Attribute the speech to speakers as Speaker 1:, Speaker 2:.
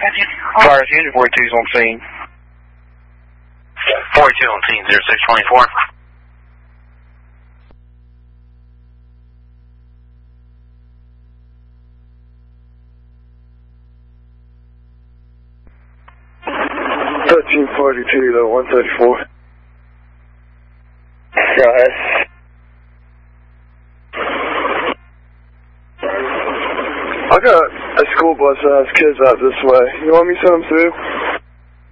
Speaker 1: Fire engine 42's on scene.
Speaker 2: 42 on scene, 0624.
Speaker 1: to 134. Go ahead. I got a school bus that has kids out this way. You want me to send them through?